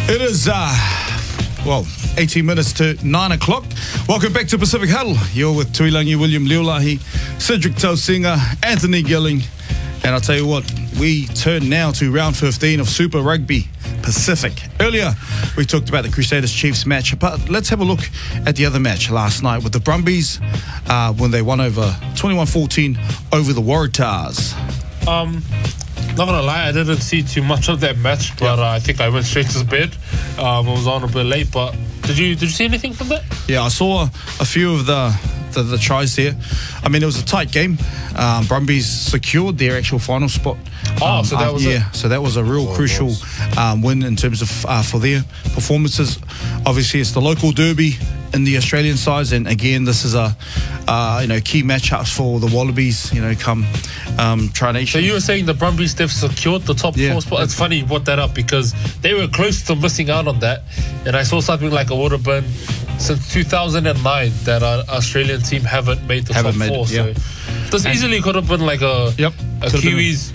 It is, 18 minutes to 9 o'clock. Welcome back to Pacific Huddle. You're with Tuilangi William Leolahi, Cedric Tausinga, Anthony Gilling. And I'll tell you what, we turn now to round 15 of Super Rugby Pacific. Earlier, we talked about the Crusaders-Chiefs match, but let's have a look at the other match last night with the Brumbies when they won over 21-14 over the Waratahs. Not gonna lie, I didn't see too much of that match, but I think I went straight to bed. I was on a bit late, but did you see anything from that? Yeah, I saw a few of the tries there. I mean, it was a tight game. Brumbies secured their actual final spot. So that was it. So that was a real crucial win in terms of for their performances. Obviously, it's the local derby in the Australian sides, and again, this is a key matchups for the Wallabies. Come Tri Nation. So you were saying the Brumbies, they've secured the top 4 spot. It's funny you brought that up because they were close to missing out on that, and I saw something like it would have been since 2009 that our Australian team haven't made the top 4. So this easily could have been like a Kiwis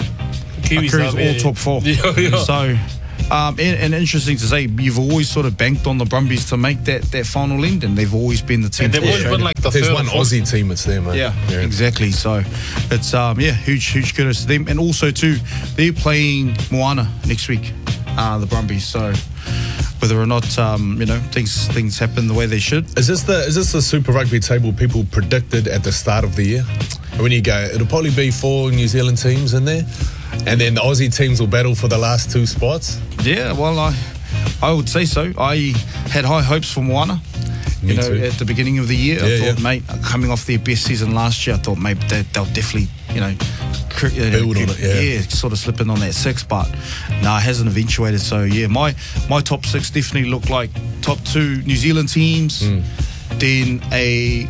all top 4. So. And interesting to say, you've always sort of banked on the Brumbies to make that final end, and they've always been the team. And they've always been like the There's one Aussie team, it's them, mate. Yeah, exactly. So it's huge kudos to them, and also too, they're playing Moana next week, the Brumbies. So whether or not things happen the way they should. Is this the Super Rugby table people predicted at the start of the year? When you go, it'll probably be 4 New Zealand teams in there, and then the Aussie teams will battle for the last 2 spots. Yeah, well, I would say so. I had high hopes for Moana. Me too. At the beginning of the year, I thought, mate, coming off their best season last year, I thought maybe they'll definitely, build on it. Sort of slip in on that 6, but no, it hasn't eventuated. So my top 6 definitely look like top 2 New Zealand teams, then a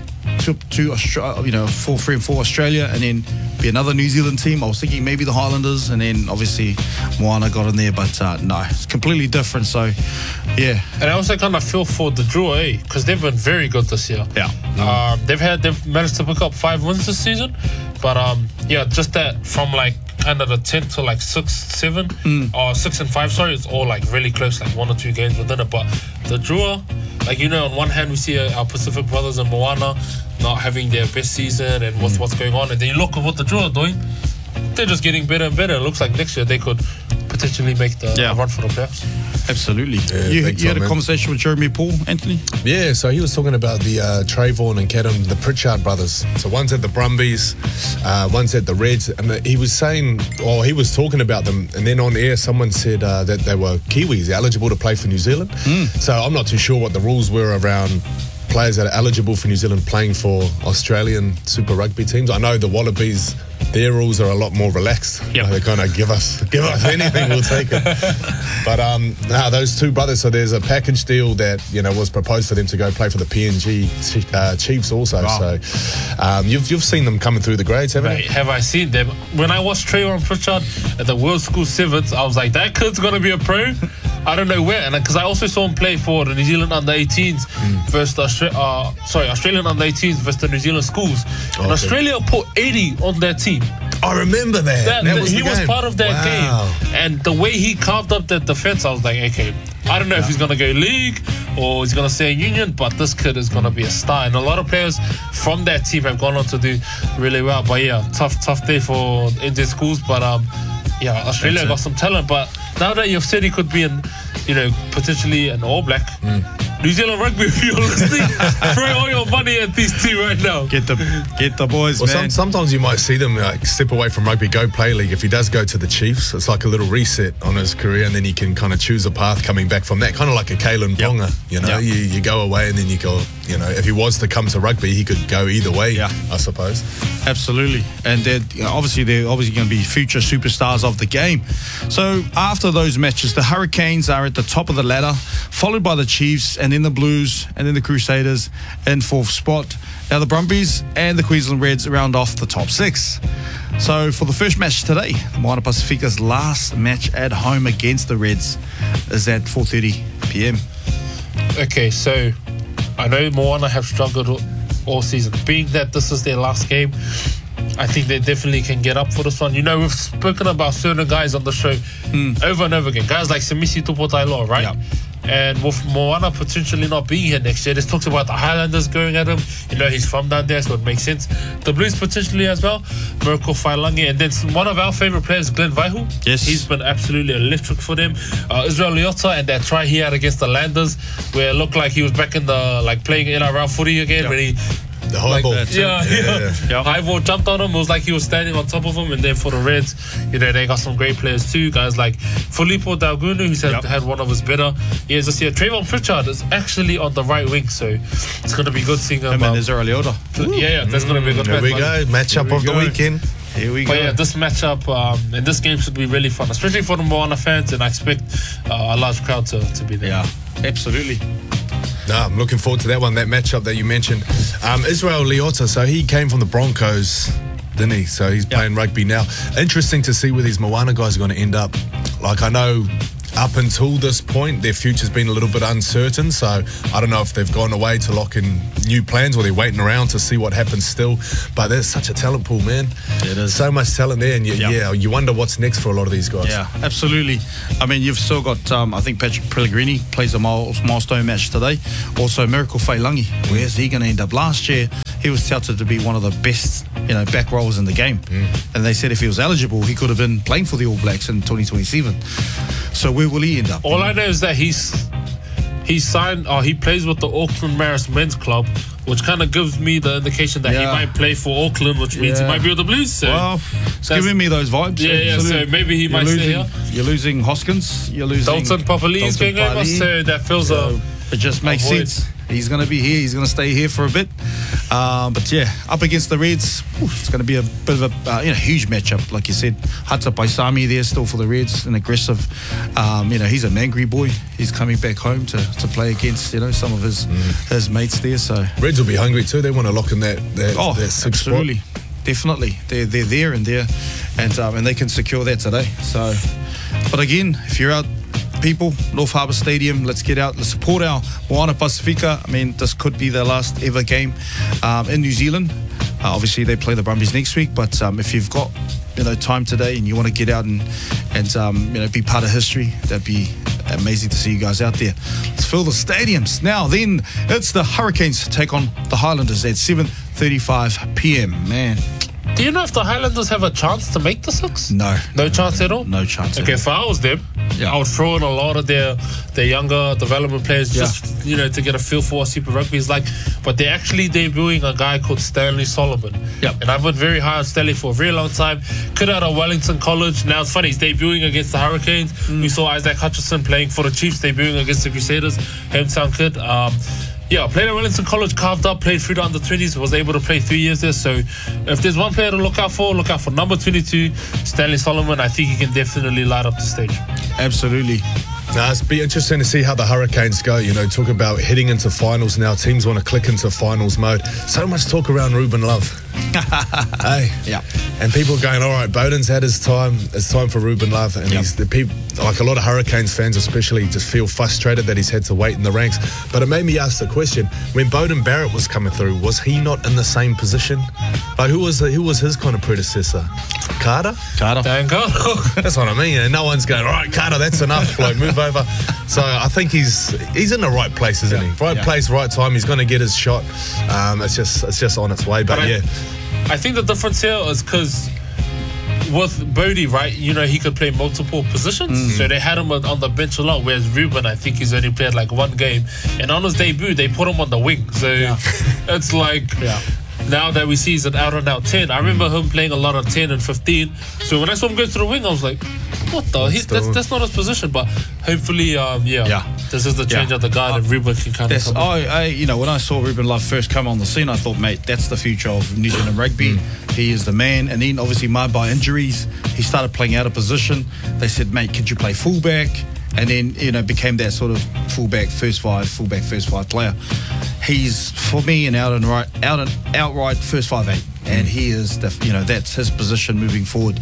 2 Australia, 4, 3 and 4 Australia, and then be another New Zealand team. I was thinking maybe the Highlanders, and then obviously Moana got in there, but no, it's completely different. So yeah, and I also kind of feel for the Drua, because they've been very good this year. Yeah, they've managed to pick up 5 wins this season, but just that from like kind of the 10 to like 6, 7 or 6 and 5. Sorry, it's all like really close, like 1 or 2 games within it. But the Drua, like on one hand we see our Pacific brothers and Moana not having their best season and what's going on, and then you look at what the Drua are doing. They're just getting better and better. It looks like next year they could potentially make the run for the playoffs. Absolutely. You had a conversation with Jeremy Paul, Anthony? Yeah, so he was talking about the Trayvon and Kadam, the Pritchard brothers. So one's at the Brumbies, one's at the Reds, and he was saying, he was talking about them, and then on air someone said that they were Kiwis, eligible to play for New Zealand. So I'm not too sure what the rules were around players that are eligible for New Zealand playing for Australian Super Rugby teams. I know the Wallabies, their rules are a lot more relaxed. Yep. They're going to give us anything, we'll take it. But those 2 brothers, so there's a package deal that was proposed for them to go play for the PNG Chiefs also. Wow. So you've seen them coming through the grades, haven't you? Have I seen them? When I watched Trayvon Pritchard at the World School Sevens, I was like, that kid's going to be a pro. I don't know where, and because I also saw him play for the New Zealand under-18s versus Australian under-18s versus the New Zealand schools. And Australia put 80 on their team. I remember that. He was part of that game, and the way he carved up that defense, I was like, okay, I don't know if he's going to go league or he's going to stay in union, but this kid is going to be a star. And a lot of players from that team have gone on to do really well. But yeah, tough day for Indian schools, but Australia got some talent. But now that you've said he could be potentially an All Black, New Zealand Rugby, if you're listening, throw all your money at these 2 right now. Get the boys, man. Sometimes you might see them step away from rugby, go play league. If he does go to the Chiefs, it's like a little reset on his career, and then he can kind of choose a path coming back from that, kind of like a Kalen Ponga. You go away, and then you go. If he was to come to rugby, he could go either way. I suppose. Absolutely, and they're obviously going to be future superstars of the game. So after those matches, the Hurricanes are at the top of the ladder, followed by the Chiefs, and then the Blues, and then the Crusaders in 4th spot. Now the Brumbies and the Queensland Reds round off the top 6. So for the first match today, Moana Pacifica's last match at home against the Reds is at 4:30 p.m. Okay, so I know Moana have struggled all season. Being that this is their last game, I think they definitely can get up for this one. We've spoken about certain guys on the show over and over again. Guys like Semisi Tupotailoa, right? Yeah. And with Moana potentially not being here next year, there's talks about the Highlanders going at him. You know, he's from down there, so it makes sense. The Blues potentially as well. Miracle Failangi. And then one of our favourite players, Glenn Vaihu. Yes. He's been absolutely electric for them. Israel Leota and that try he had against the Landers, where it looked like he was back in the, like, playing NRL footy again, when he... The high ball. High ball jumped on him. It was like he was standing on top of him. And then for the Reds, you know, they got some great players too. Guys like Filippo Daugunu, who's had one of his better years this year. Trayvon Pritchard is actually on the right wing, so it's going to be good seeing him. And Israel Leota. Yeah, that's going to be a good There we go. Matchup of the weekend. Here we go. But yeah, this matchup and this game should be really fun, especially for the Moana fans, and I expect a large crowd to be there. Yeah, absolutely. No, I'm looking forward to that one, that matchup that you mentioned. Israel Leota, so he came from the Broncos, didn't he? So he's playing rugby now. Interesting to see where these Moana guys are going to end up. Like, I know up until this point, their future's been a little bit uncertain. So I don't know if they've gone away to lock in new plans or they're waiting around to see what happens still. But there's such a talent pool, man. It is. So much talent there. And you wonder what's next for a lot of these guys. Yeah, absolutely. I mean, you've still got, I think Patrick Pellegrini plays a milestone match today. Also, Miracle Failangi. Where's he going to end up? Last year, he was touted to be one of the best, back rowers in the game. And they said if he was eligible, he could have been playing for the All Blacks in 2027. So where will he end up? All I know is that he's signed, or he plays with the Auckland Maris Men's Club, which kind of gives me the indication that he might play for Auckland, which means he might be with the Blues. So well, it's giving me those vibes. Yeah, so maybe he might stay here. You're losing Hoskins. You're losing Dalton Papali is going over, so that feels it just makes sense. He's going to be here. He's going to stay here for a bit. But yeah, up against the Reds, it's going to be a bit of a huge matchup. Like you said, Hata Paisami there still for the Reds, an aggressive. He's a Mangry boy. He's coming back home to play against some of his mates there. So Reds will be hungry too. They want to lock in that sixth absolutely, spot. Definitely. They're there and they can secure that today. So, but again, if you're out, people, North Harbour Stadium, let's get out, let's support our Moana Pacifica. I mean, this could be their last ever game in New Zealand. Obviously, they play the Brumbies next week, but if you've got time today and you want to get out and be part of history, that'd be amazing to see you guys out there. Let's fill the stadiums. Now then, it's the Hurricanes take on the Highlanders at 7:35 p.m. Man. Do you know if the Highlanders have a chance to make the six? No. No chance at all? No chance Okay, if I was them, I would throw in a lot of their younger development players just, to get a feel for what Super Rugby is like. But they're actually debuting a guy called Stanley Solomon. Yep. And I've been very high on Stanley for a very long time. Kid out of Wellington College. Now it's funny, he's debuting against the Hurricanes. We saw Isaac Hutchinson playing for the Chiefs, debuting against the Crusaders. Hometown kid. Played at Wellington College, carved up, played through the under-20s, was able to play 3 years there. So if there's one player to look out for number 22, Stanley Solomon. I think he can definitely light up the stage. Absolutely. Now, it's be interesting to see how the Hurricanes go. Talk about heading into finals now. Teams want to click into finals mode. So much talk around Ruben Love. Hey. Yeah. And people are going, all right, Bowden's had his time. It's time for Ruben Love. And the people, like a lot of Hurricanes fans especially, just feel frustrated that he's had to wait in the ranks. But it made me ask the question, when Bowden Barrett was coming through, was he not in the same position? Like, who was his kind of predecessor? Carter? Dan Carter. That's what I mean. And no one's going, all right, Carter, that's enough. Like, move over. So I think he's in the right place, isn't he? Right place, right time. He's going to get his shot. It's just on its way. But I think the difference here is because with Bodie, right, he could play multiple positions. So they had him on the bench a lot. Whereas Ruben, I think he's only played like one game. And on his debut, they put him on the wing. So it's like... Now that we see he's an out-and-out 10. I remember him playing a lot of 10 and 15. So when I saw him go to the wing, I was like, what the? That's not his position. But hopefully, this is the change of the guard and Ruben can kind of come in. When I saw Ruben Love first come on the scene, I thought, mate, that's the future of New Zealand rugby. He is the man. And then obviously marred by injuries, he started playing out of position. They said, mate, could you play fullback? And then, became that sort of fullback first five player. He's, for me, an outright first 5'8", and he is that's his position moving forward.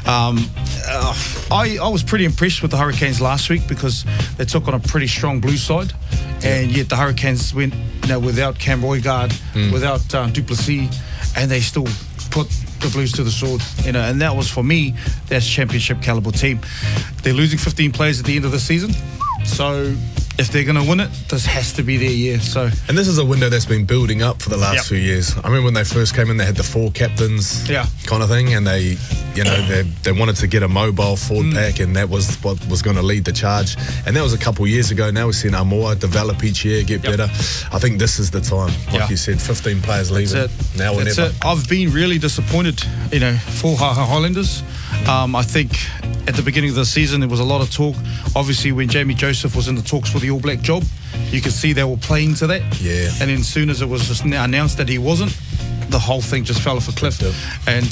I was pretty impressed with the Hurricanes last week because they took on a pretty strong blue side, and yet the Hurricanes went without Cam Roigard, without Duplessis, and they still put the Blues to the sword, and that was, for me, that's championship caliber team. They're losing 15 players at the end of the season, so if they're going to win it, this has to be their year. So, And this is a window that's been building up for the last Yep. few years. I remember when they first came in, they had the 4 captains Yeah. kind of thing, and they, they wanted to get a mobile forward pack, and that was what was going to lead the charge. And that was a couple of years ago. Now we're seeing Amoa develop each year, get better. I think this is the time. Like Yeah. you said, 15 players leaving. That's it. Now or That's never. it. I've been really disappointed, for Highlanders. I think at the beginning of the season there was a lot of talk. Obviously, when Jamie Joseph was in the talks for the All Black job, you could see they were playing to that. Yeah. And then as soon as it was just announced that he wasn't, the whole thing just fell off a cliff. Yep. And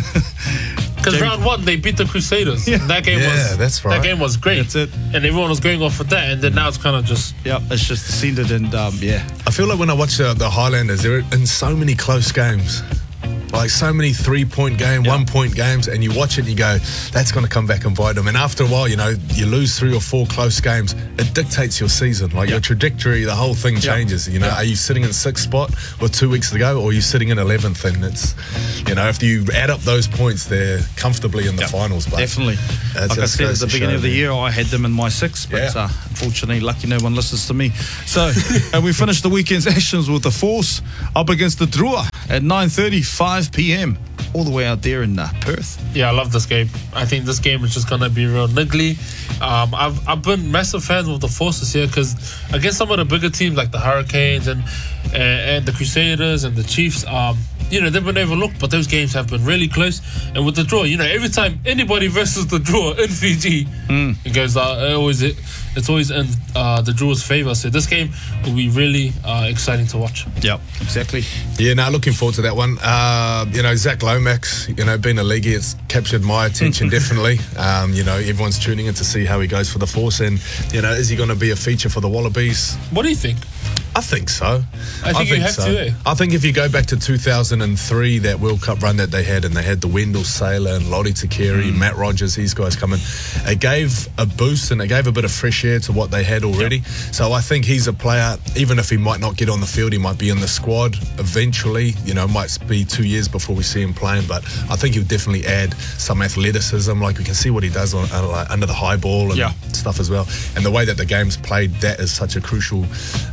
Because Jamie- round 1 they beat the Crusaders. Yeah. That game Yeah, was that's right. That game was great. That's it. And everyone was going off with that, and then now it's kind of just it's just descended, and I feel like when I watch the Highlanders, they're in so many close games. Like so many 3-point game, 1-point games, and you watch it and you go, that's going to come back and bite them. And after a while, you lose 3 or 4 close games. It dictates your season. Like your trajectory, the whole thing changes. Are you sitting in 6th spot with 2 weeks to go, or are you sitting in 11th? And it's, if you add up those points, they're comfortably in the finals. But definitely. it Like I just said at goes the to beginning show, of the man. year, I had them in my 6, but Yeah. unfortunately, lucky no one listens to me. So, and we finished the weekend's actions with the Force up against the Drua at 9:30, 5 p.m. all the way out there in Perth. Yeah, I love this game. I think this game is just gonna be real niggly. I've been massive fans of the Forces here because against some of the bigger teams like the Hurricanes and the Crusaders and the Chiefs, they've been overlooked, but those games have been really close. And with the draw, every time anybody versus the draw in Fiji, it goes it's always in the draw's favor. So this game will be really exciting to watch. Yep, exactly. Yeah, looking forward to that one. Zach Lomax, being a leaguey, it's captured my attention definitely. Everyone's tuning in to see how he goes for the Force, and is he going to be a feature for the Wallabies? What do you think? I think so. I think you have to, eh? I think if you go back to 2003, that World Cup run that they had, and they had the Wendell Saylor and Lottie Takeri, Matt Rogers, these guys coming, it gave a boost and it gave a bit of fresh air to what they had already. Yep. So I think he's a player, even if he might not get on the field, he might be in the squad eventually. It might be 2 years before we see him playing, but I think he'll definitely add some athleticism. Like we can see what he does under the high ball and stuff as well. And the way that the game's played, that is such a crucial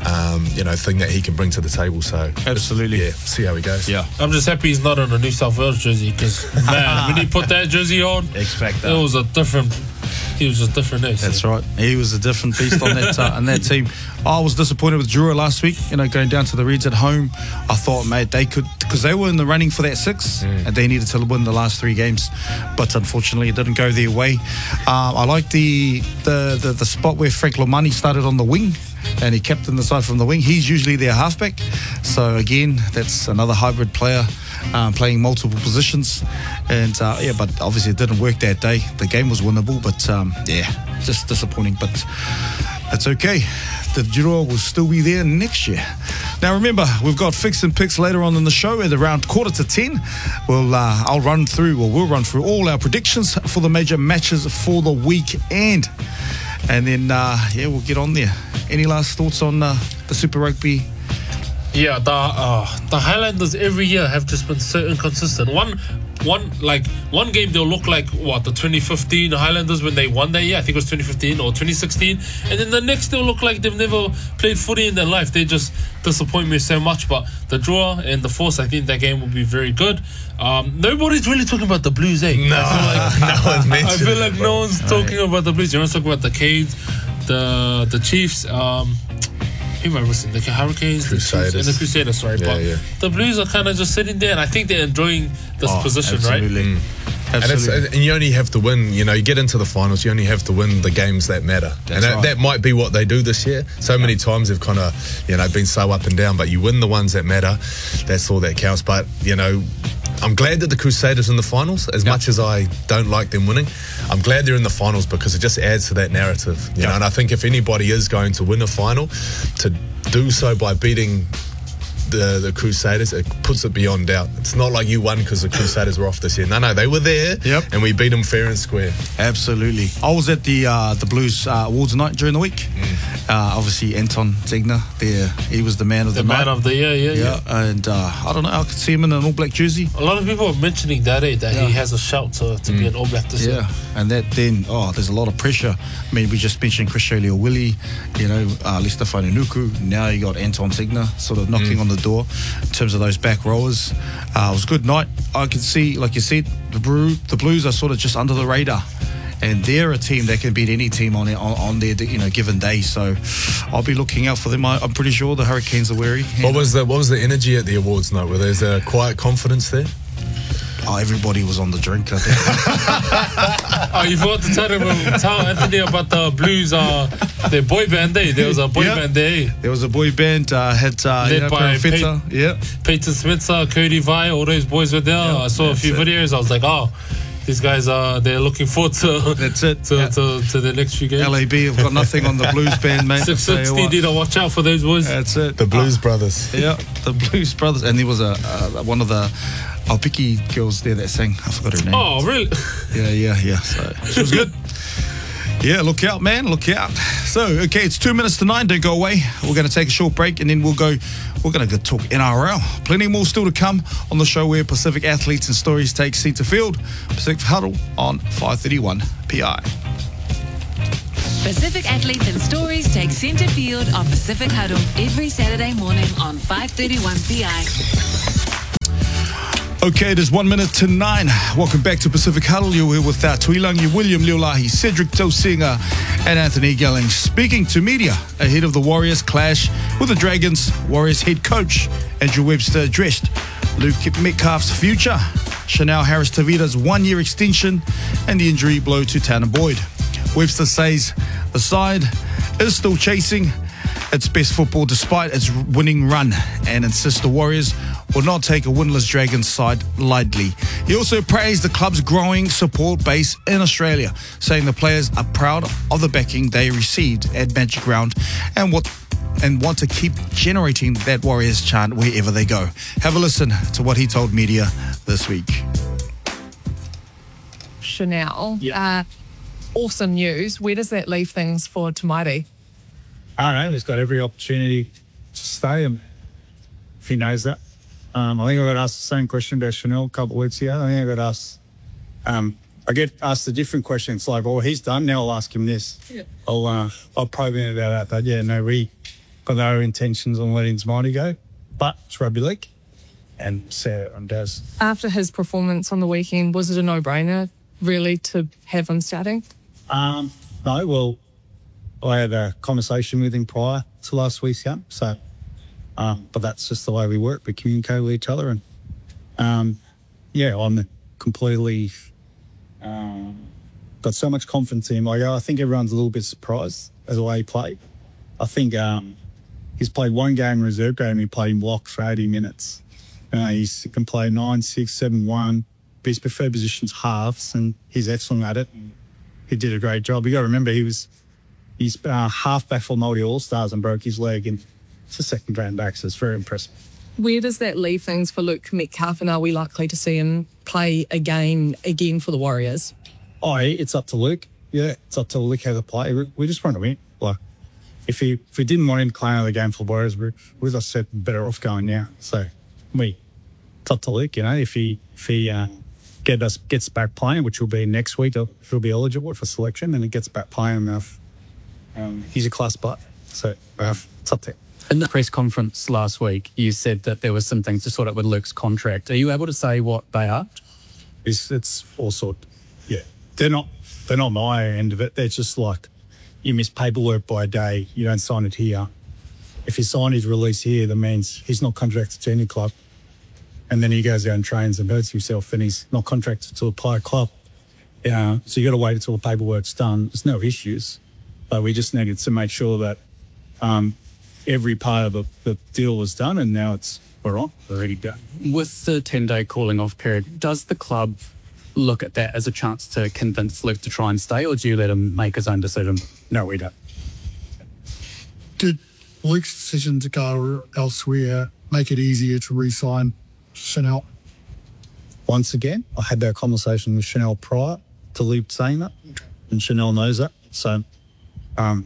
thing that he can bring to the table. So absolutely, see how he goes. Yeah, I'm just happy he's not on a New South Wales jersey because man, when he put that jersey on, expect that. It was a different. He was just different. That's right. He was a different beast on that on that team. I was disappointed with Drua last week. Going down to the Reds at home. I thought, mate, they could, because they were in the running for that 6, and they needed to win the last 3 games. But unfortunately, it didn't go their way. I like the spot where Frank Lomani started on the wing, and he kept in the side from the wing. He's usually their halfback. So again, that's another hybrid player. Playing multiple positions, and but obviously it didn't work that day. The game was winnable, but just disappointing. But it's okay. The Drua will still be there next year. Now remember, we've got Fix and Picks later on in the show at around 9:45. We'll run through all our predictions for the major matches for the weekend, and then we'll get on there. Any last thoughts on the Super Rugby? Yeah, the Highlanders every year have just been so inconsistent. One game they'll look like the 2015 Highlanders when they won that year. I think it was 2015 or 2016, and then the next they'll look like they've never played footy in their life. They just disappoint me so much. But the Draw and the Force, I think that game will be very good. Nobody's really talking about the Blues, eh? No, I feel like no one's talking about the Blues. Everyone's talking about the Canes, the Chiefs. Who am I missing? The Hurricanes, Crusaders. and the Crusaders, sorry. But the Blues are kind of just sitting there, and I think they're enjoying this position, absolutely. right? Absolutely. And you only have to win, you get into the finals, you only have to win the games that matter. That might be what they do this year. So many times they've kind of, been so up and down, but you win the ones that matter. That's all that counts. But, I'm glad that the Crusaders in the finals, as much as I don't like them winning. I'm glad they're in the finals because it just adds to that narrative, you know. And I think if anybody is going to win a final, to do so by beating the Crusaders, it puts it beyond doubt. It's not like you won because the Crusaders were off this year. No, they were there, and we beat them fair and square. Absolutely. I was at the Blues awards night during the week. Obviously, Anton Zegna there, he was the man of the night. Man of the year, yeah. And I don't know, I could see him in an All Black jersey. A lot of people are mentioning that he has a shout to be an All Black this year. And that then, there's a lot of pressure. I mean, we just mentioned Chris Willie, Lester Fanunuku. Now you got Anton Zegna sort of knocking on the door in terms of those back rowers. It was a good night. I could see, like you said, the Blues are sort of just under the radar. And they're a team that can beat any team on their given day. So I'll be looking out for them. I'm pretty sure the Hurricanes are wary. What was the energy at the awards night? Were there quiet confidence there? Everybody was on the drink, I think. You forgot to tell Anthony about the Blues, their boy band day. There was a boy band day. There was a boy band, had led by Peyton Spencer, Cody Vai, all those boys were there. I saw a few videos. I was like, these guys they're looking forward to to the next few games. LAB have got nothing on the Blues band, mate. 660 need to watch out for those boys. That's it. The Blues Brothers. Yeah, the Blues Brothers. And there was one of the Alpiki girls there that sang. I forgot her name. Oh, really? Yeah. So she was good. Yeah, look out, man. Look out. So, okay, it's 2 minutes to 9. Don't go away. We're going to take a short break and then we're going to talk NRL. Plenty more still to come on the show where Pacific athletes and stories take centre field. Pacific Huddle on 531 PI. Pacific athletes and stories take centre field on Pacific Huddle every Saturday morning on 531 PI. Okay, it is 1 minute to 9. Welcome back to Pacific Huddle. You're here with Tuilangi William Leolahi, Cedric Tosinga, and Anthony Gelling, speaking to media ahead of the Warriors clash with the Dragons. Warriors head coach Andrew Webster addressed Luke Metcalf's future, Chanel Harris-Tavita's 1-year extension, and the injury blow to Tanner Boyd. Webster says the side is still chasing its best football despite its winning run and insists the Warriors will not take a winless Dragons side lightly. He also praised the club's growing support base in Australia, saying the players are proud of the backing they received at Magic Round and want to keep generating that Warriors chant wherever they go. Have a listen to what he told media this week. Chanel, awesome news. Where does that leave things for Tamaiti? I don't know. He's got every opportunity to stay, and if he knows that. I think I got asked the same question to Chanel a couple of weeks ago. I think I got asked. I get asked a different question. It's like, well, he's done. Now I'll ask him this. Yeah. I'll probe in about that. But yeah, no, we got no intentions on letting Tamaiti go. But it's rugby league, and see how it does. After his performance on the weekend, was it a no-brainer really to have him starting? No. Well, I had a conversation with him prior to last week's game, so. But that's just the way we work. We communicate with each other, and I'm completely got so much confidence in him. I think everyone's a little bit surprised at the way he played. I think he's played one game reserve game. He played in block for 80 minutes. He can play 9, 6, 7, 1. But his preferred position's halves, and he's excellent at it. He did a great job. You got to remember he's halfback for Māori All-Stars and broke his leg, and it's a second round back, so it's very impressive. Where does that leave things for Luke Metcalf, and are we likely to see him play a game again for the Warriors? It's up to Luke. Yeah, it's up to Luke how to play. We just want to win. Like, if we didn't want him to play another game for the Warriors, we're as I said, better off going now. So it's up to Luke. If he gets back playing, which will be next week, he'll be eligible for selection, and he gets back playing enough. He's a class player, so it's up to him. In the press conference last week, you said that there was some things to sort out with Luke's contract. Are you able to say what they are? It's all sort. Yeah, they're not my end of it. They're just like, you miss paperwork by a day, you don't sign it here. If you sign his release here, that means he's not contracted to any club, and then he goes out and trains and hurts himself, and he's not contracted to a player club. So you got to wait until the paperwork's done. There's no issues, but we just needed to make sure that. Every part of the deal was done, and now we're ready to go. With the 10-day calling off period, does the club look at that as a chance to convince Luke to try and stay, or do you let him make his own decision? No, we don't. Did Luke's decision to go elsewhere make it easier to re-sign Chanel? Once again, I had that conversation with Chanel prior to Luke saying that, and Chanel knows that. So, I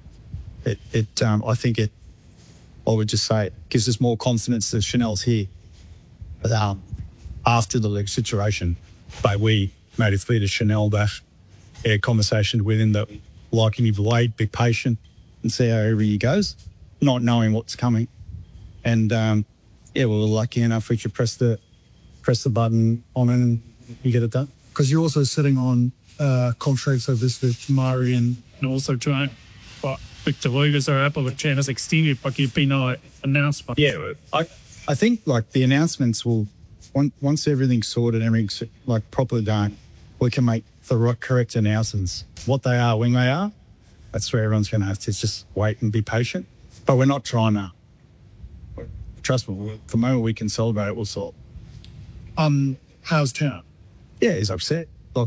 think I would just say it gives us more confidence that Chanel's here. But after the Luke situation, but we made it clear to Chanel that had a conversation with him that like him to wait, be patient, and see how he goes, not knowing what's coming. And we were lucky enough we could press the button on it and you get it done. Because you're also sitting on contracts of this with Murray and also trying, but Victor Lugas are up with Channels extended, but you've been announced. Yeah, I think like the announcements will, once everything's sorted, everything's like properly done, we can make the correct announcements. What they are, when they are, that's where everyone's going to have to just wait and be patient. But we're not trying to. Trust me, the moment we can celebrate it, we'll solve. How's Town? Yeah, he's upset. Look,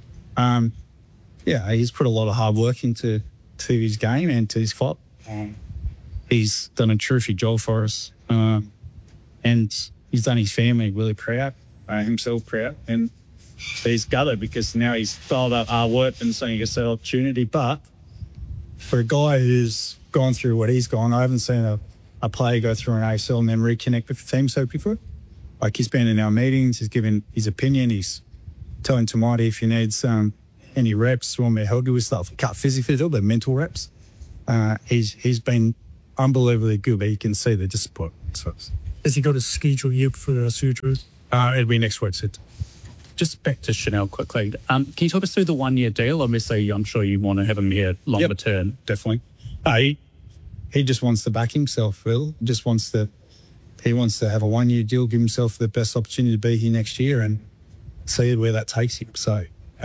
he's put a lot of hard work into his game and to his club. He's done a terrific job for us, and he's done his family really proud, himself proud, and he's gutted because now he's followed up hard work and saying he gets that opportunity. But for a guy who's gone through what he's gone, I haven't seen a player go through an ACL and then reconnect with the team so before. Like, he's been in our meetings, he's given his opinion, he's telling Tamati if he needs any reps, want me to help you with stuff. Can't physically do, but mental reps. He's been unbelievably good, but you can see the disappointment. Has he got a schedule yet for the surgery? It'll be next week, Sid. Just back to Chanel quickly. Can you talk us through the 1 year deal? Obviously, I'm sure you want to have him here longer term. Definitely. He just wants to back himself, Phil. He wants to have a 1 year deal, give himself the best opportunity to be here next year and see where that takes him. So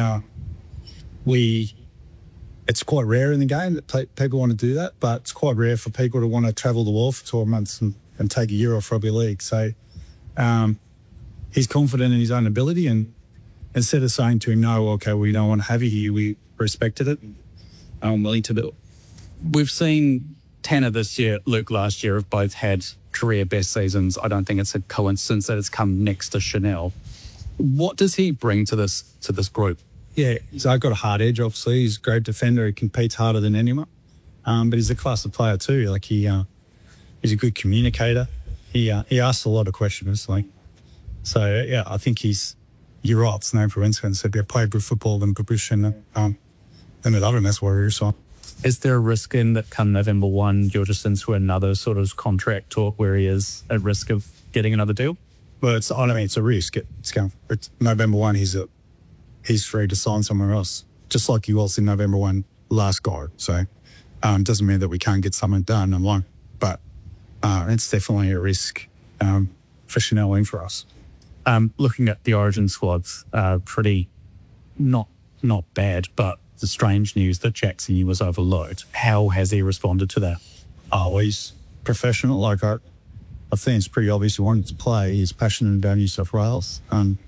it's quite rare in the game that people want to do that, but it's quite rare for people to want to travel the world for 12 months and take a year off rugby league. So he's confident in his own ability, and instead of saying to him, no, okay, we don't want to have you here, we respected it and I'm willing to do it. We've seen Tanner this year, Luke last year, have both had career best seasons. I don't think it's a coincidence that it's come next to Chanel. What does he bring to this group? Yeah, he's got a hard edge, obviously. He's a great defender. He competes harder than anyone. But he's a class of player too. Like, he's a good communicator. He asks a lot of questions. I think you're right, it's known for instance that they played good football than Babushin and the other, and that's why we're so. Is there a risk in that come November 1, you're just into another sort of contract talk where he is at risk of getting another deal? Well, it's a risk. It's November 1, he's free to sign somewhere else, just like he was in November 1 last go. So it doesn't mean that we can't get something done alone, but it's definitely a risk for Chanel and for us. Looking at the Origin squads, pretty not bad, but the strange news that Jackson was overlooked. How has he responded to that? Oh, he's professional. Like, I think it's pretty obvious he wanted to play. He's passionate about New South Wales.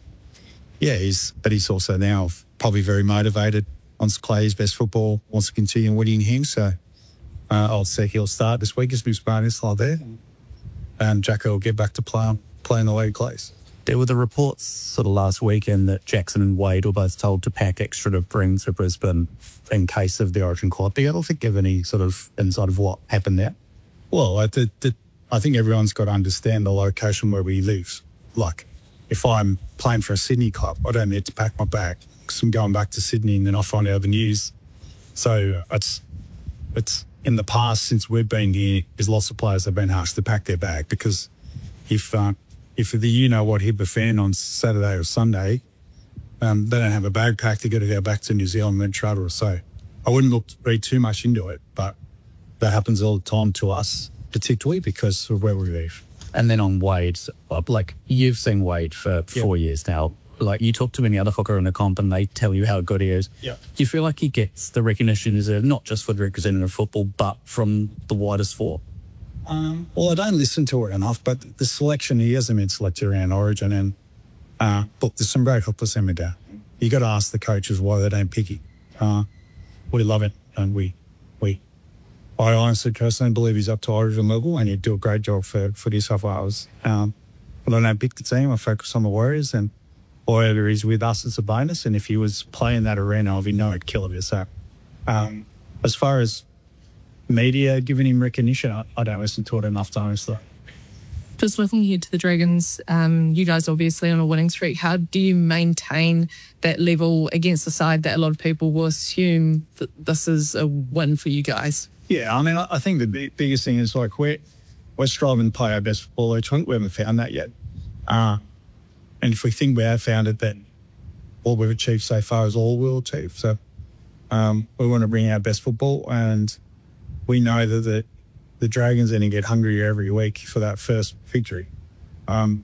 But he's also now probably very motivated, wants to play his best football, wants to continue winning here. So I'll say he'll start this week as Bruce Barnes like there. And Jacko will get back to playing the way he plays. There were the reports sort of last weekend that Jackson and Wade were both told to pack extra to bring to Brisbane in case of the Origin Club. Do you ever give any sort of insight of what happened there? Well, I think everyone's got to understand the location where we live. Like, if I'm playing for a Sydney club, I don't need to pack my bag because I'm going back to Sydney and then I find out the news. So it's in the past, since we've been here, there's lots of players that have been asked to pack their bag because if the you-know-what hit the fan on Saturday or Sunday, they don't have a bag packed, they've got to go back to New Zealand and then travel. So I wouldn't read too much into it, but that happens all the time to us, particularly because of where we live. And then on Wade, like, you've seen Wade for 4 years now. Like, you talk to any other hooker in the comp and they tell you how good he is. Yeah. Do you feel like he gets the recognition as not just for the representative football, but from the widest four? Well, I don't listen to it enough, but the selection, he hasn't been selected around Origin, and look, there's some great hookers in there. You got to ask the coaches why they don't pick him. We love it, and we I honestly, personally believe he's up to Origin level and he'd do a great job for New South Wales. But I don't pick the team. I focus on the Warriors, and whether he's with us, it's a bonus. And if he was playing that arena, I'd know he'd kill it. So, as far as media giving him recognition, I don't listen to it enough times, though. Just looking ahead to the Dragons, you guys obviously on a winning streak. How do you maintain that level against the side that a lot of people will assume that this is a win for you guys? Yeah, I mean, I think the biggest thing is like we're striving to play our best football each week. We haven't found that yet. And if we think we have found it, then all we've achieved so far is all we'll achieve. So we want to bring our best football, and we know that the Dragons are going to get hungrier every week for that first victory. And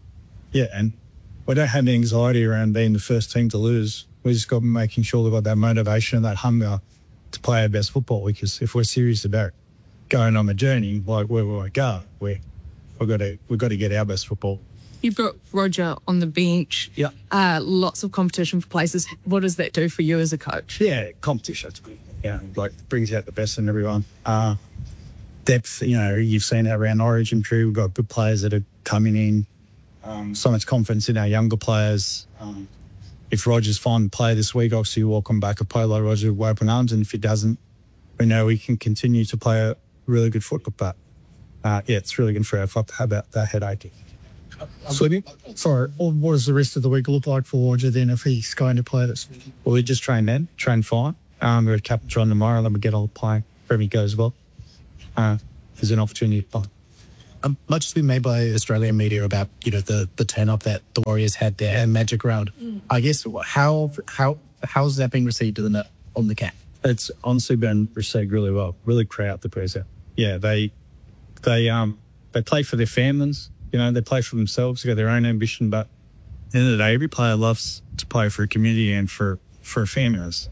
we don't have any anxiety around being the first team to lose. We just got making sure we've got that motivation and that hunger to play our best football, because if we're serious about going on the journey, like where we go, we've got to get our best football. You've got Roger on the bench. Yeah. Lots of competition for places. What does that do for you as a coach? Yeah, competition. Yeah, like brings out the best in everyone. Depth, you've seen that around Origin period. We've got good players that are coming in. So much confidence in our younger players. If Roger's fine to play this week, obviously you welcome back a player like Roger with open arms. And if he doesn't, we know we can continue to play a really good football. But it's really good for our club to have that headache. Sorry, what does the rest of the week look like for Roger then if he's going to play this week? Well, we just train fine. We're at Capitron tomorrow, then we get all playing. If everything goes well, there's an opportunity to play. Much has been made by Australian media about the turn-up that the Warriors had there at Magic Round. I guess how's that being received on the camp? It's honestly been received really well. Really proud the presser. Yeah, they play for their families. They play for themselves. They got their own ambition, but at the end of the day, every player loves to play for a community and for families.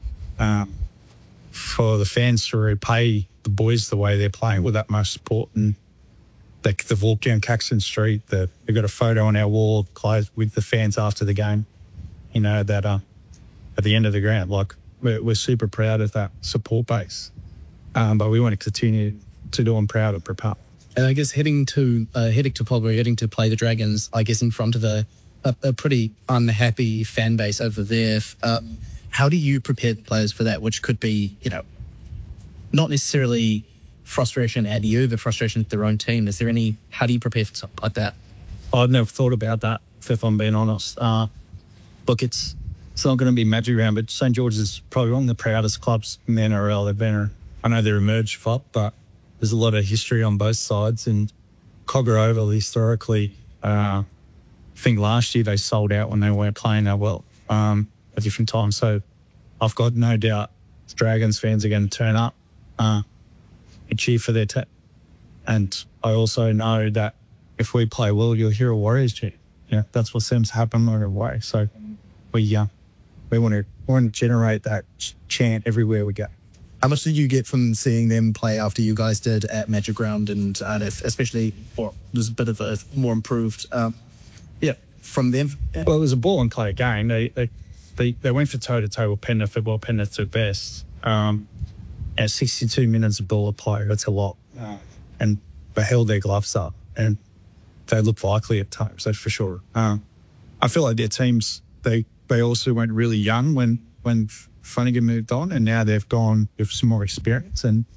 For the fans to repay the boys the way they're playing with that much support, and they've walked down Caxton Street. They've got a photo on our wall with the fans after the game. That at the end of the ground, like we're super proud of that support base. But we want to continue to do them proud and prepare. And I guess heading to Pulborough, heading to play the Dragons, I guess in front of a pretty unhappy fan base over there. How do you prepare the players for that, which could be, not necessarily frustration at you, but frustration at their own team? How do you prepare for something like that? I've never thought about that, if I'm being honest. Look, it's not going to be Magic Round, but St. George's is probably one of the proudest clubs in the NRL. I know they're a merged club, but there's a lot of history on both sides. And Cogger Oval, historically, I think last year they sold out when they weren't playing that well at different times. So I've got no doubt Dragons fans are going to turn up and cheer for their team. And I also know that if we play well, you'll hear a Warriors cheer. Yeah, that's what seems to happen right away. So we want to generate that chant everywhere we go. How much did you get from seeing them play after you guys did at Magic Round, and especially, there's a bit of a more improved, from them? Well, it was a ball and play game. They went for toe-to-toe with Penrith. Well, Penrith at best. At 62 minutes of ball of play, that's a lot. And they held their gloves up, and they looked likely at times, that's for sure. I feel like their teams, they also went really young when Flanagan moved on, and now they've gone with some more experience. And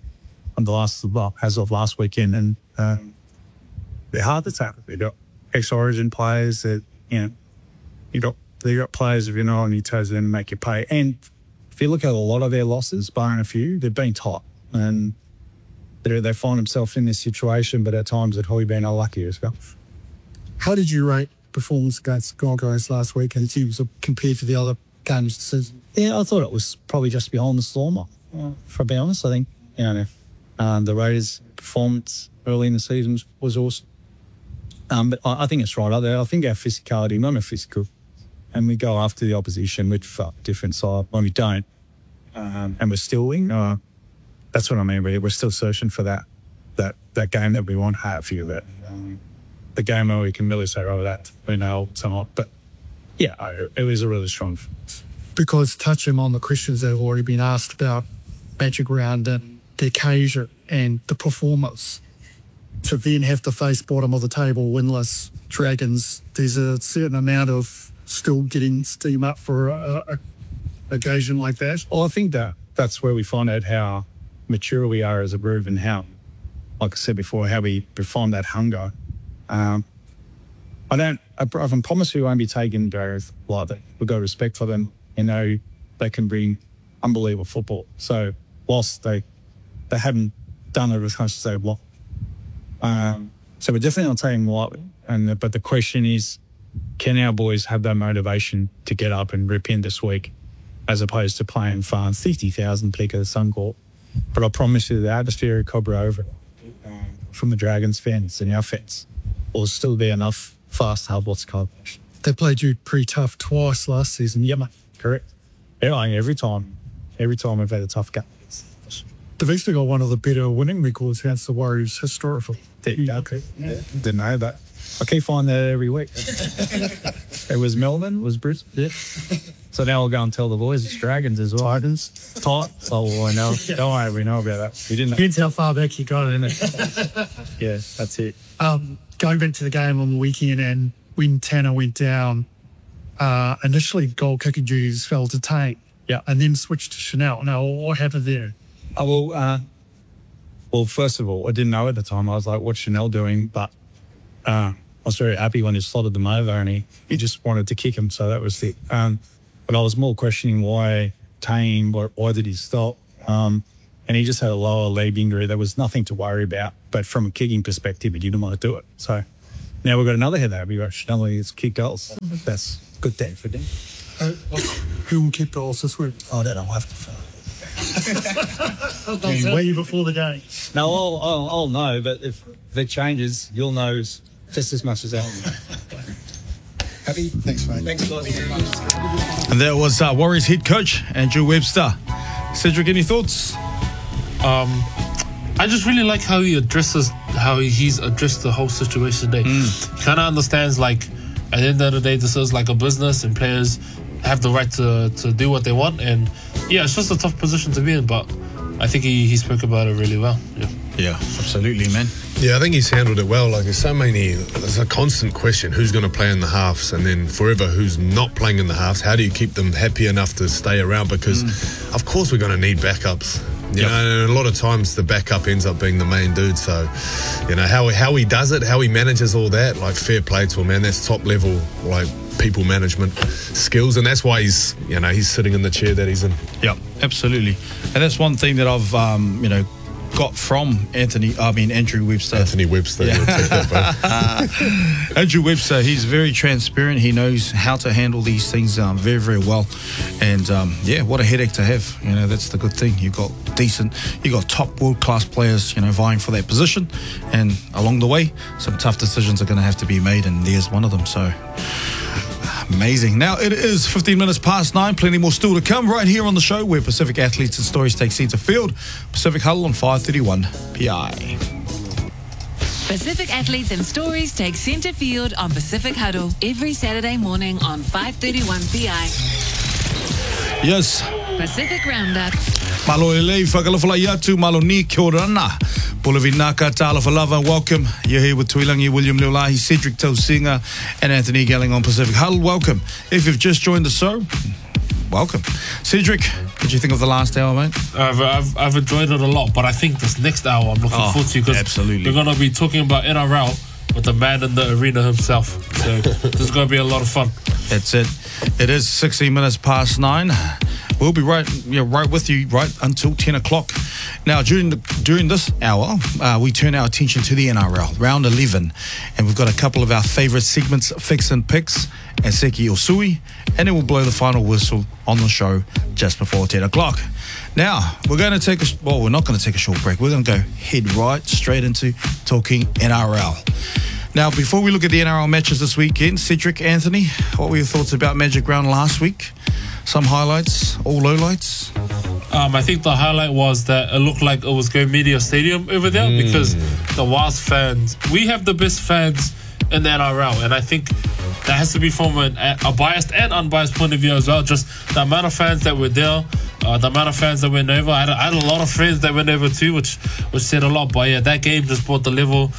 as of last weekend, and they're hard to tackle. They've got ex-Origin players that, they got players, if you're not on your toes, then make you pay. And if you look at a lot of their losses, barring a few, they've been tight. And they find themselves in this situation, but at times they've probably been unlucky as well. How did you rate performance against Gold Coast last week, and compared to the other games this season? Yeah, I thought it was probably just behind the Stormer, for being honest. I think, the Raiders' performance early in the season was awesome. But I think it's right up there. I think our physicality, not a physical, and we go after the opposition with a different side. When we don't, and we're still winning, that's what I mean. We're still searching for that game that we want to have here. That the game where we can really say, that we know somewhat. But yeah, it was a really strong. Because touching on the questions that have already been asked about Magic Round and the occasion and the performance, to then have to face bottom of the table winless Dragons, there's a certain amount of still getting steam up for a occasion like that. Well, I think that's where we find out how mature we are as a group and how, like I said before, how we perform that hunger. I can promise we won't be taking Dragons lightly. We've got respect for them. You know, they can bring unbelievable football. So whilst they haven't done it as much as they've lost. So we're definitely not taking them lightly. But the question is, can our boys have that motivation to get up and rip in this week as opposed to playing for 50,000 people at Suncorp? But I promise you the atmosphere of Cobra over from the Dragons fans and our fans will still be enough fast to have what's called. They played you pretty tough twice last season. Yeah, mate. Correct. Yeah, like every time we've had a tough game. They've actually got one of the better winning records against the Warriors historically. Okay. Yeah. Didn't know that. I keep finding that every week. It was Melbourne, was Brisbane. Yeah. So now I'll go and tell the boys it's Dragons as well. Titans. Oh, well, I know. Don't worry, we know about that. We didn't know. Depends how far back you got it, innit? Yeah, that's it. Going back to the game on the weekend and when Tanner went down, initially goal kicking duties fell to Tate. Yeah. And then switched to Chanel. Now, what happened there? Well, first of all, I didn't know at the time. I was like, what's Chanel doing? But I was very happy when he slotted them over and he just wanted to kick him. So that was it. But I was more questioning why Tane, why did he stop? And he just had a lower leg injury. There was nothing to worry about. But from a kicking perspective, he didn't want to do it. So now we've got another head there. We've got Chanel who's kick goals. That's good day for them. Who will kick goals this week? I don't know. I have to find. Way before the game. No, I'll know, but if it changes, you'll know just as much as I will. Happy? Thanks, mate. Thanks a lot. And that was Warriors head coach, Andrew Webster. Cedric, any thoughts? I just really like how he's addressed the whole situation today. He kind of understands, like, at the end of the day, this is like a business and players have the right to do what they want. And yeah, it's just a tough position to be in, but I think he spoke about it really well. Yeah, absolutely, man. Yeah, I think he's handled it well. Like, there's a constant question, who's going to play in the halves? And then forever, who's not playing in the halves? How do you keep them happy enough to stay around? Because, of course, we're going to need backups. You know, and a lot of times the backup ends up being the main dude. So, you know, how he does it, how he manages all that, like, fair play to him, man. That's top level, like, people management skills, and that's why he's sitting in the chair that he's in. Yeah, absolutely. And that's one thing that I've got from Andrew Webster. Anthony Webster. Yeah. You'll take that, Andrew Webster, he's very transparent. He knows how to handle these things very, very well. And what a headache to have. You know, that's the good thing. You got top world-class players, vying for that position. And along the way, some tough decisions are going to have to be made, and there's one of them. So amazing. Now it is 15 minutes past 9. Plenty more still to come right here on the show where Pacific Athletes and Stories take centre field. Pacific Huddle on 531 PI. Pacific Athletes and Stories take centre field on Pacific Huddle every Saturday morning on 531 PI. Yes. Pacific Roundup. Malo elei whakalawhala iatu, malo ni kia ora ana. Pulavinaka Ta'alawhalava, welcome. You're here with Tuilangi William Leolahi, Cedric Tausinga and Anthony Gelling on Pacific Huddle. Welcome. If you've just joined the show, welcome. Cedric, what did you think of the last hour, mate? I've enjoyed it a lot, but I think this next hour I'm looking forward to, because we're going to be talking about NRL with the man in the arena himself. So this is going to be a lot of fun. That's it. It is 16 minutes past 9. We'll be right with you right until 10 o'clock. Now, during this hour, we turn our attention to the NRL, round 11. And we've got a couple of our favourite segments, Fix and Picks and Seki Osui. And then we'll blow the final whistle on the show just before 10 o'clock. Now, we're not going to take a short break. We're going to go head right straight into talking NRL. Now, before we look at the NRL matches this weekend, Cedric, Anthony, what were your thoughts about Magic Round last week? Some highlights, all lowlights? I think the highlight was that it looked like it was Go Media Stadium over there, because the Wasps fans, we have the best fans in the NRL, and I think that has to be from a biased and unbiased point of view as well. Just the amount of fans that were there, the amount of fans that went over. I had a lot of friends that went over too, which said a lot. But yeah, that game just brought the level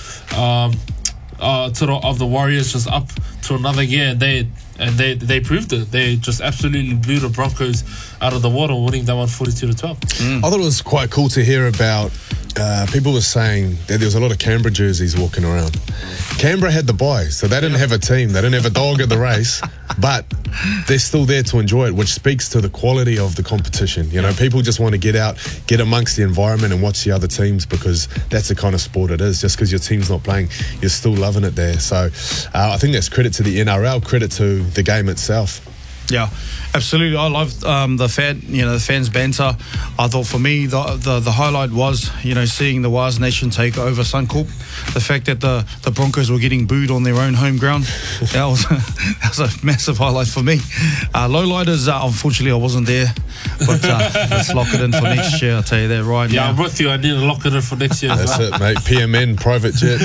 of the Warriors just up to another gear, and they proved it. They just absolutely blew the Broncos out of the water, winning that one 42-12. I thought it was quite cool to hear about. People were saying that there was a lot of Canberra jerseys walking around. Canberra had the bye, so they didn't have a team. They didn't have a dog at the race, but they're still there to enjoy it, which speaks to the quality of the competition. You know, people just want to get out, get amongst the environment and watch the other teams, because that's the kind of sport it is. Just because your team's not playing, you're still loving it there. So I think that's credit to the NRL, credit to the game itself. Yeah, absolutely. I loved the fans' banter. I thought for me the highlight was, seeing the Wise Nation take over Suncorp. The fact that the Broncos were getting booed on their own home ground, that was a massive highlight for me. Lowlighters, unfortunately, I wasn't there, but let's lock it in for next year. I'll tell you that right now. Yeah, I'm with you. I need to lock it in for next year. That's it, mate. PMN, private jet.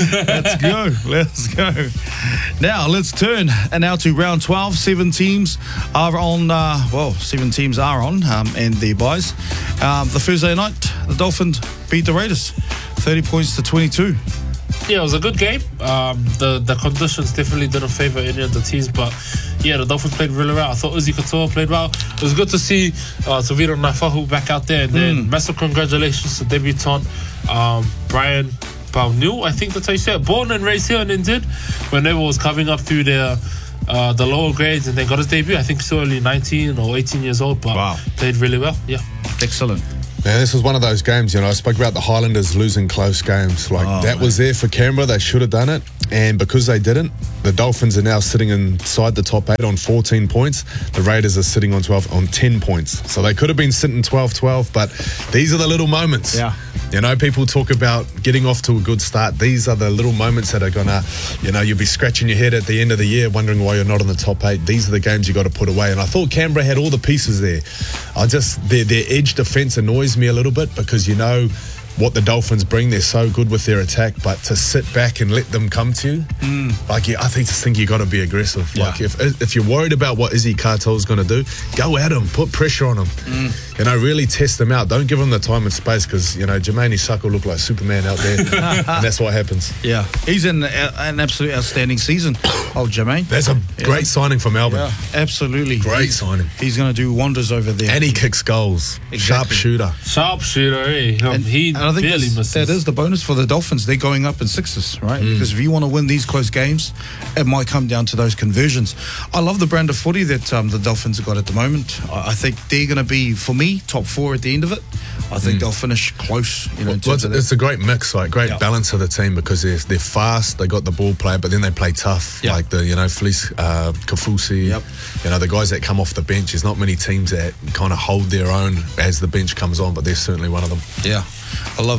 Let's go. Now let's turn now to round 12. 7 teams are on. 7 teams are on, and their buys. The Thursday night, the Dolphins beat the Raiders, 30 points to 22. Yeah, it was a good game. The conditions definitely didn't favour any of the teams, but yeah, the Dolphins played really well. I thought Uzi Katoa played well. It was good to see Tavira Nafahu back out there, and then massive congratulations to debutant Brian Paunu, I think that's how you say it. Born and raised here and injured when Neville was coming up through the lower grades, and then got his debut. I think so only 19 or 18 years old, but played really well. Yeah, excellent. Yeah, this was one of those games, I spoke about the Highlanders losing close games. Was there for Canberra. They should have done it. And because they didn't, the Dolphins are now sitting inside the top 8 on 14 points. The Raiders are sitting on 12 on 10 points. So they could have been sitting 12-12, but these are the little moments. Yeah. People talk about getting off to a good start. These are the little moments that are going to, you'll be scratching your head at the end of the year wondering why you're not in the top 8. These are the games you got to put away. And I thought Canberra had all the pieces there. Their edge defence annoys me a little bit, because what the Dolphins bring. They're so good with their attack, but to sit back and let them come to you, I think you got to be aggressive. Yeah. If you're worried about what Izzy Cartel's going to do, go at him, put pressure on him. Really test them out. Don't give them the time and space, because Jermaine Isako looked like Superman out there, and that's what happens. Yeah, he's in an absolute outstanding season. Oh, Jermaine, that's a great signing for Melbourne. Yeah, absolutely, great signing. He's going to do wonders over there, and he kicks goals. Exactly. Sharpshooter. I think that is the bonus for the Dolphins. They're going up in sixes, right? Because if you want to win these close games, it might come down to those conversions. I love the brand of footy that the Dolphins have got at the moment. I think they're going to be, for me, top 4 at the end of it. I think they'll finish close. It's a great mix, great balance of the team, because they're fast, they got the ball play, but then they play tough. Yep. Like Felice Kafusi. Yep. The guys that come off the bench. There's not many teams that kind of hold their own as the bench comes on, but they're certainly one of them. Yeah. I love,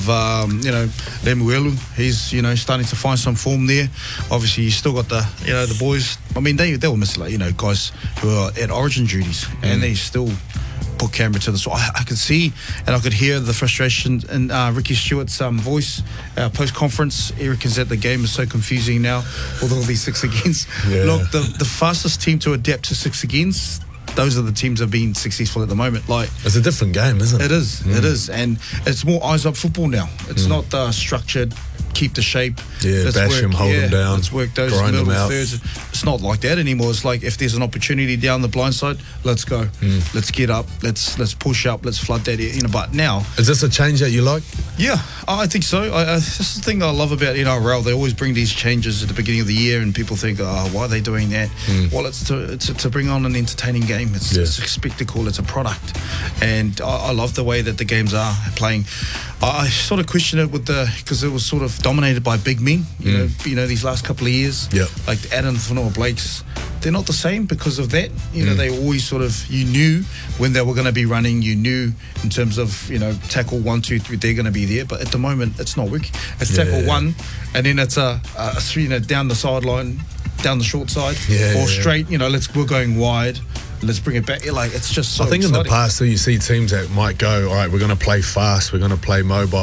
Lemuelu. He's, starting to find some form there. Obviously, you still got the boys. I mean, they will miss, guys who are at origin duties, and they still put Canberra to the sword. I could see and I could hear the frustration in Ricky Stewart's voice post-conference. He reckons that the game is so confusing now with all these 6 against. Yeah. Look, the fastest team to adapt to 6 against, those are the teams that have been successful at the moment. It's a different game, isn't it? It is. It is, and it's more eyes up football now. It's not structured. Keep the shape. Yeah, bash them, hold them down. Let's work those grind middle them out. thirds. It's not like that anymore. It's like, if there's an opportunity down the blind side, let's go. Let's get up. Let's push up. Let's flood that. But now, is this a change that you like? Yeah, I think so. This is the thing I love about NRL. They always bring these changes at the beginning of the year, and people think, why are they doing that? Well, it's to bring on an entertaining game. It's a spectacle. It's a product, and I love the way that the games are playing. I sort of question it because it was sort of dominated by big men, you know, these last couple of years. Yeah. Like the Adam Whanua Blakes. They're not the same because of that. They always you knew when they were going to be running, you knew in terms of, tackle 1, 2, 3, they're going to be there. But at the moment, it's not working. It's tackle 1, and then it's a down the sideline, down the short side, or straight, we're going wide. Let's bring it back. It's just so I think exciting. in the past, you see teams that might go, all right, we're going to play fast, we're going to play mobile,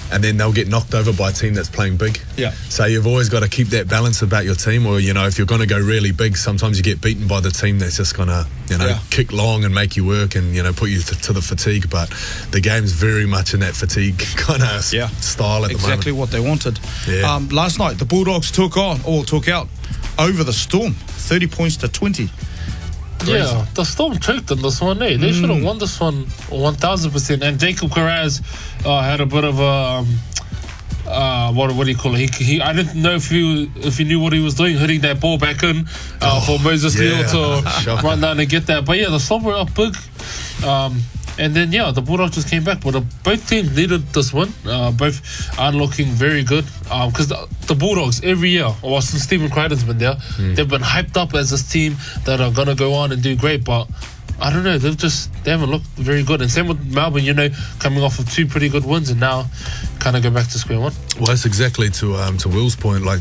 and then they'll get knocked over by a team that's playing big. Yeah. So you've always got to keep that balance about your team, or if you're going to go really big, sometimes you get beaten by the team that's just going to kick long and make you work and put you to the fatigue. But the game's very much in that fatigue kind of style at the moment. Exactly what they wanted. Yeah. Last night the Bulldogs took out over the Storm, 30 points to 20. Yeah, the Storm choked in this one. They should have won this one 1,000%. And Jacob Carraz had a bit of a what do you call it? He I didn't know if he knew what he was doing, hitting that ball back in for Moses Leal to run down and get that. But yeah, the Storm were up big. And then, the Bulldogs just came back. But both teams needed this win. Both are looking very good. Because the Bulldogs, every year, or since Stephen Crichton's been there, they've been hyped up as this team that are going to go on and do great. But I don't know, they haven't looked very good. And same with Melbourne, coming off of 2 pretty good wins and now kind of go back to square one. Well, that's exactly to Will's point. Like,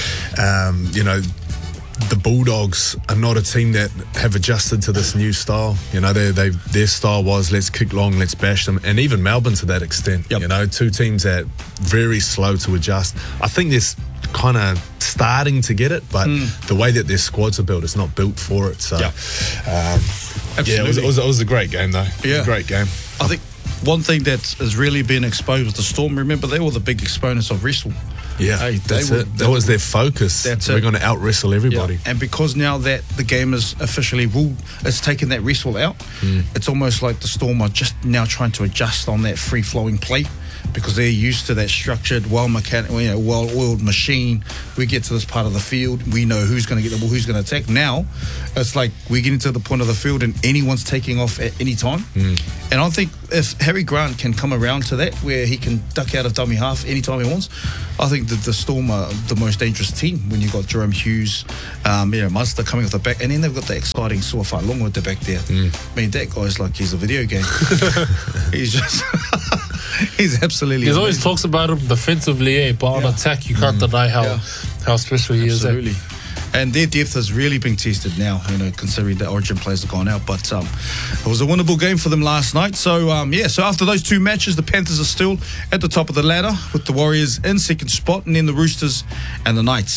the Bulldogs are not a team that have adjusted to this new style. Their style was let's kick long, let's bash them, and even Melbourne to that extent. Yep. 2 teams that very slow to adjust. I think they're kind of starting to get it, but the way that their squads are built, it's not built for it. So, Absolutely. it was a great game though. It was a great game. I think one thing that has really been exposed with the Storm, remember they were the big exponents of wrestle. Yeah, that's it. That was their focus. We're going to out-wrestle everybody. Yeah. And because now that the game is officially ruled, it's taken that wrestle out, it's almost like the Storm are just now trying to adjust on that free-flowing play because they're used to that structured, well-oiled machine. We get to this part of the field, we know who's going to get the ball, who's going to attack. Now, it's like we're getting to the point of the field and anyone's taking off at any time. And I think if Harry Grant can come around to that, where he can duck out of dummy half anytime he wants, I think that the Storm are the most dangerous team when you've got Jerome Hughes, Munster coming off the back, and then they've got the exciting Suafai Longo at the back there. I mean, that guy's like he's a video game. He's just... he's absolutely... He always talks about him defensively, but on attack, you can't deny how special he is. Absolutely. And their depth has really been tested now, considering the Origin players have gone out. But it was a winnable game for them last night. So, so after those 2 matches, the Panthers are still at the top of the ladder with the Warriors in second spot, and then the Roosters and the Knights